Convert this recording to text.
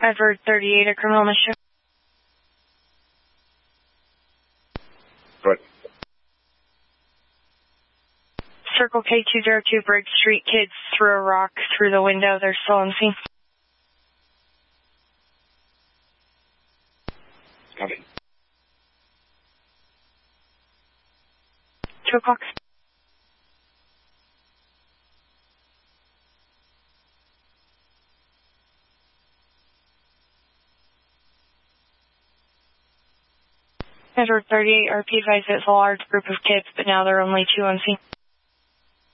Edward 38, a criminal mission. Good. Circle K202, Briggs Street. Kids threw a rock through the window. They're still on scene. Copy. 2 o'clock. Edward 38, RP advised it's a large group of kids, but now there are only 2 on scene.